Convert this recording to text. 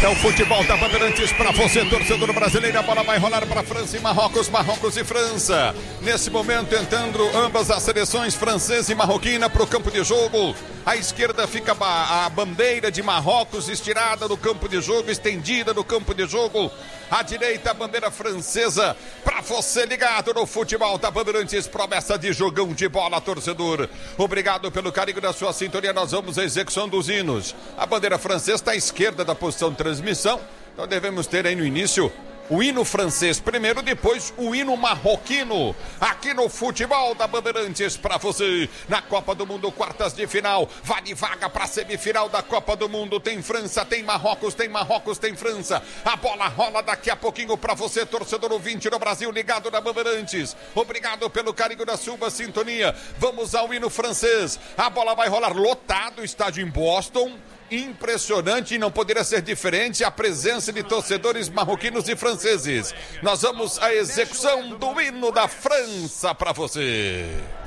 É o futebol da Bandeirantes para você, torcedor brasileiro. A bola vai rolar para França e Marrocos, Marrocos e França. Nesse momento, entrando ambas as seleções, francesa e marroquina, para o campo de jogo. À esquerda fica a bandeira de Marrocos estirada no campo de jogo, estendida no campo de jogo. À direita, a bandeira francesa. Para você ligado no futebol da Bandeirantes, promessa de jogão de bola, torcedor. Obrigado pelo carinho da sua sintonia. Nós vamos à execução dos hinos. A bandeira francesa está à esquerda da posição de transmissão. Então devemos ter aí no início o hino francês primeiro, depois o hino marroquino. Aqui no futebol da Bandeirantes para você. Na Copa do Mundo, quartas de final. Vale vaga para a semifinal da Copa do Mundo. Tem França, tem Marrocos, tem França. A bola rola daqui a pouquinho para você, torcedor ouvinte do Brasil, ligado na Bandeirantes. Obrigado pelo carinho da sua sintonia. Vamos ao hino francês. A bola vai rolar lotado, estádio em Boston. Impressionante, e não poderia ser diferente a presença de torcedores marroquinos e franceses. Nós vamos à execução do hino da França para você.